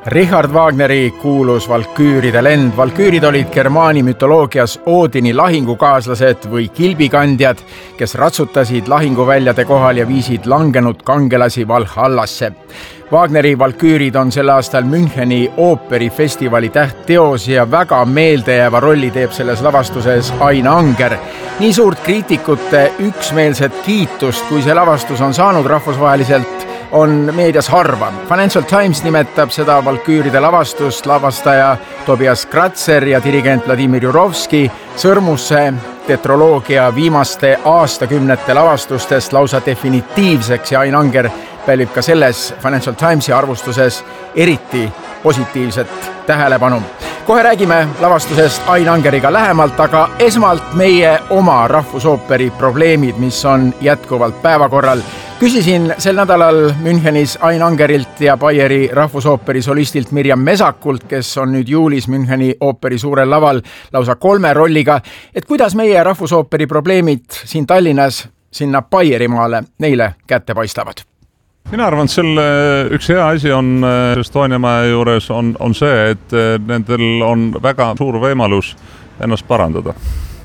Richard Wagneri kuulus Valküüride lend. Valküürid olid Germaani mütoloogias Oodini lahingukaaslased või kilbikandjad, kes ratsutasid lahinguväljade kohal ja viisid langenud kangelasi Valhallasse. Wagneri Valküürid on sel aastal Müncheni ooperifestivali tähtteos ja väga meeldejääva rolli teeb selles lavastuses Ain Anger. Nii suurt kriitikute üksmeelset kiitust, kui see lavastus on saanud rahvusvaheliselt, on meedias harva. Financial Times nimetab seda Valküüride lavastust lavastaja Tobias Kratzer ja dirigent Vladimir Jurovski sõrmusse tetroloogia viimaste aastakümnete lavastustest lausa definitiivseks ja Ain Anger pälvib ka selles Financial Timesi arvustuses eriti positiivset tähelepanu. Kohe räägime lavastusest Ain Angeriga lähemalt, aga esmalt meie oma rahvusooperi probleemid, mis on jätkuvalt päevakorral. Küsisin sel nädalal Münchenis Ain Angerilt ja Bayeri rahvusooperi solistilt Mirjam Mesakult, kes on nüüd juulis Müncheni ooperi suurel laval lausa 3 rolliga, et kuidas meie rahvusooperi probleemid siin Tallinnas sinna Bayerimaale neile kätte paistavad. Mina arvan, et selle üks hea asi on Estonia maja juures on see, et nendel on väga suur võimalus ennast parandada.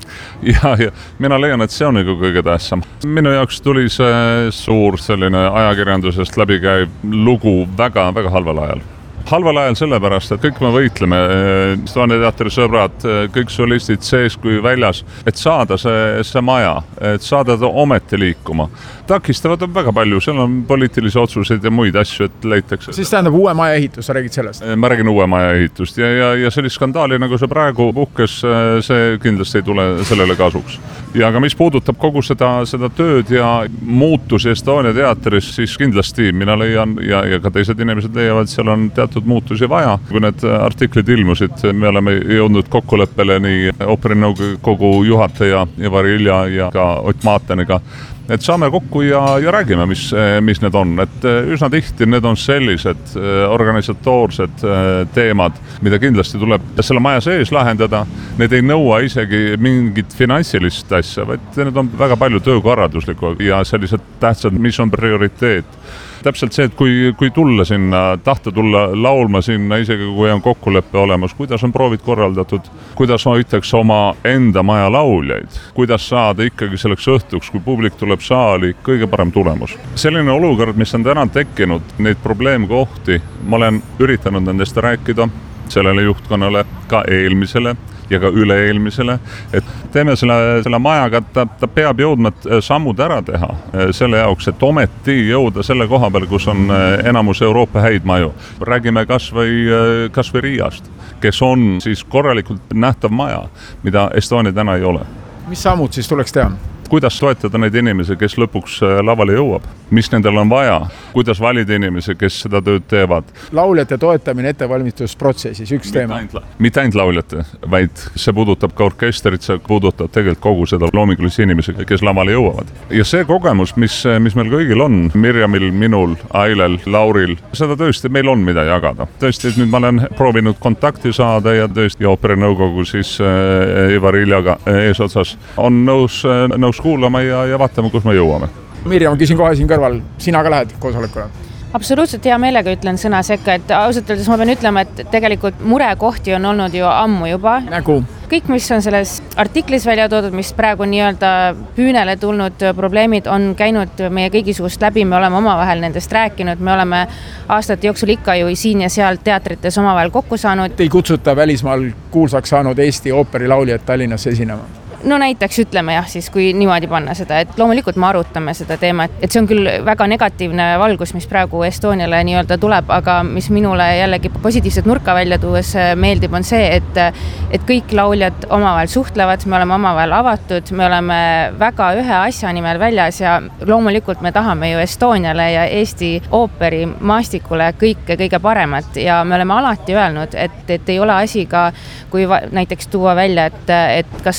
Ja mina leian, et see on nagu kõige tähtsam. Minu jaoks tuli see suur selline ajakirjandusest läbikäiv lugu väga halval ajal. Halval ajal sellepärast, et kõik me võitleme, Estonia teatri sõbrad, kõik solistid sees kui väljas, et saada see maja, et saada ta ometi liikuma. Takistavad on väga palju, seal on poliitilisi otsuseid ja muid asju, et leitakse. Siis tähendab uue maja ehitus, sa räägid sellest? Ma räägin uue maja ehitust ja sellist skandaali, nagu see praegu puhkes, see kindlasti ei tule sellele kasuks. Ja aga mis puudutab kogu seda tööd ja muutusi Estonia teatris, siis kindlasti mina leian ja ka teised inimesed leiavad, seal on teatud muutusi vaja. Kui need artiklid ilmusid, me oleme jõudnud kokkuleppele nii ooperinõukogu juhataja Ivar Ilja ja ka Ott Maateniga, et saame kokku ja räägime, mis need on. Et üsna tihti need on sellised organisatoorsed teemad, mida kindlasti tuleb selle maja sees lahendada. Need ei nõua isegi mingit finantsilist asja, vaid need on väga palju töökorralduslikku ja sellised tähtsad, mis on prioriteet. Täpselt see, et kui tulla sinna, tahta tulla laulma sinna, isegi kui on kokkuleppe olemas, kuidas on proovid korraldatud, kuidas hoitakse oma enda maja lauljaid, kuidas saada ikkagi selleks õhtuks, kui publik tuleb saali, kõige parem tulemus. Selline olukord, mis on täna tekkinud, neid probleemkohti, ma olen üritanud nendest rääkida sellele juhtkonnale, ka eelmisele ja ka üle-eelmisele, et teeme selle majaga, ta peab jõudma sammud ära teha selle jaoks, et ometi jõuda selle koha peal, kus on enamus Euroopa häid maju. Räägime kas või Riiast, kes on siis korralikult nähtav maja, mida Estonia täna ei ole. Mis sammud siis tuleks teha? Kuidas toetada neid inimesi, kes lõpuks lavale jõuab? Mis nendel on vaja? Kuidas valida inimesi, kes seda tööd teevad? Lauljate toetamine ettevalmistusprotsessis, üks teema. Mitte ainult lauljate, vaid see puudutab ka orkestrit, see puudutab tegelikult kogu seda loomingulisi inimesi, kes lavale jõuavad. Ja see kogemus, mis meil kõigil on, Mirjamil, minul, Ailel, Lauril, seda tõesti meil on mida jagada. Tõesti, nüüd ma olen proovinud kontakti saada ja tõesti ooperinõukogu siis Ivar Iljaga eesotsas on nõus kuulama ja vaatame, kus me jõuame. Mirjam, küsin kohe siin kõrval, sina ka lähed koosolekule? Absoluutselt hea meelega ütlen sõna sekka, et ausalt öeldes ma pean ütlema, et tegelikult murekohti on olnud ju ammu juba. Nagu? Kõik, mis on selles artiklis välja toodud, mis praegu nii-öelda püünele tulnud probleemid on käinud meie kõigisugust läbi, me oleme omavahel nendest rääkinud, me oleme aastate jooksul ikka ju siin ja seal teatrites omavahel kokku saanud. Ei kutsuta välismaal kuulsaks saanud Eesti ooperilauljad Tallinnasse esinema? No näiteks ütleme jah, siis kui niimoodi panna seda, et loomulikult me arutame seda teemat, et see on küll väga negatiivne valgus, mis praegu Estoniale nii-öelda tuleb, aga mis minule jällegi positiivset nurka välja tuues meeldib, on see, et kõik lauljad omavahel suhtlevad, me oleme omavahel avatud, me oleme väga ühe asja nimel väljas ja loomulikult me tahame ju Estoniale ja Eesti ooperi maastikule kõige paremat ja me oleme alati öelnud, et ei ole asi ka, kui näiteks tuua välja, et kas honorar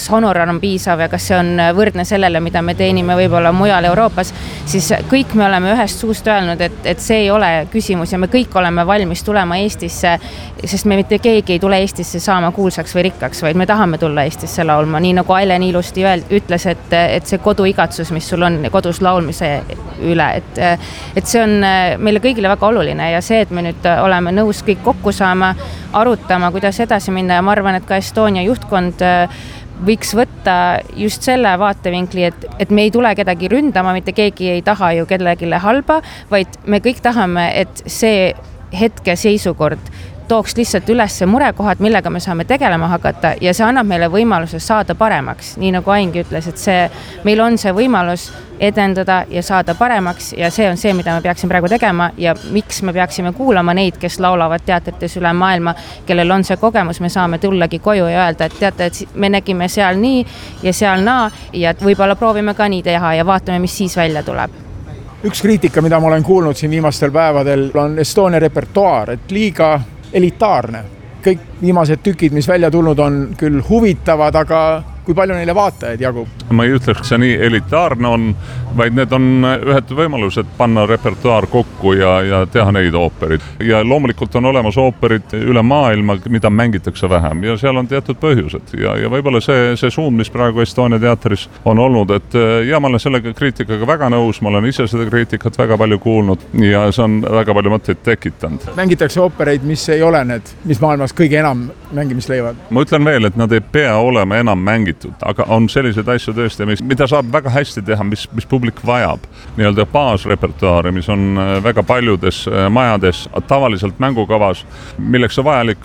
on piisav ja kas see on võrdne sellele, mida me teenime võib-olla mujal Euroopas, siis kõik me oleme ühest suust öelnud, et see ei ole küsimus ja me kõik oleme valmis tulema Eestisse, sest me mitte keegi ei tule Eestisse saama kuulsaks või rikkaks, vaid me tahame tulla Eestisse laulma, nii nagu Ailen ilusti ütles, et see koduigatsus, mis sul on kodus laulmise üle, et see on meile kõigile väga oluline ja see, et me nüüd oleme nõus kõik kokku saama, arutama, kuidas edasi minna ja ma arvan, et ka Estonia juhtkond võiks võtta just selle vaatevinkli, et me ei tule kedagi ründama, mitte keegi ei taha ju kellelegi halba, vaid me kõik tahame, et see hetke seisukord tooks lihtsalt üles murekohad, millega me saame tegelema hakata ja see annab meile võimaluse saada paremaks. Nii nagu Aingi ütles, et meil on see võimalus edendada ja saada paremaks ja see on see, mida me peaksime praegu tegema ja miks me peaksime kuulama neid, kes laulavad teatrites üle maailma, kellel on see kogemus, me saame tullagi koju ja öelda, et teate, et me nägime seal nii ja seal naa ja võib-olla proovime ka nii teha ja vaatame, mis siis välja tuleb. Üks kriitika, mida ma olen kuulnud siin viimastel päevadel, on Estonia repertuaar, et liiga elitaarne. Kõik viimased tükid, mis välja tulnud on küll huvitavad, aga kui palju neile vaatajaid jagub? Ma ei ütleks, see nii elitaarne on, vaid need on ühed võimalused panna repertuaar kokku ja teha neid ooperid. Ja loomulikult on olemas ooperid üle maailma, mida mängitakse vähem ja seal on teatud põhjused. Ja võib-olla see suund, mis praegu Estonia teatris on olnud, et ma olen sellega kriitikaga väga nõus, ma olen ise seda kriitikat väga palju kuulnud ja see on väga palju mõtteid tekitanud. Mängitakse oopereid, mis ei ole need, mis maailmas kõige enam mängimist leiavad? Ma ütlen veel, et nad ei pea olema enam mängitud, aga on selliseid asju tõesti, mida saab väga hästi teha, mis publik vajab. Nii-öelda baasrepertuaari, mis on väga paljudes majades tavaliselt mängukavas, milleks on vajalik